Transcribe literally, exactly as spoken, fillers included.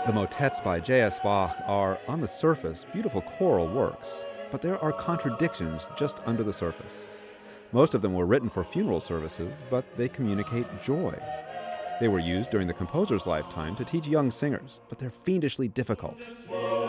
The motets by J S. Bach are, on the surface, beautiful choral works, but there are contradictions just under the surface. Most of them were written for funeral services, but they communicate joy. They were used during the composer's lifetime to teach young singers, but they're fiendishly difficult.